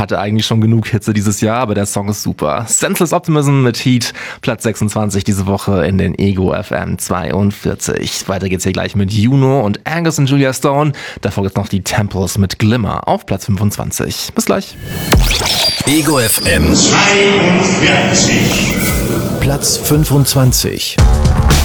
hatte eigentlich schon genug Hitze dieses Jahr, aber der Song ist super. Senseless Optimism mit Heat, Platz 26 diese Woche in den Ego FM 42. Weiter geht's hier gleich mit Juno und Angus und Julia Stone. Davor gibt's noch die Temples mit Glimmer auf Platz 25. Bis gleich. Ego FM 42. Platz 25.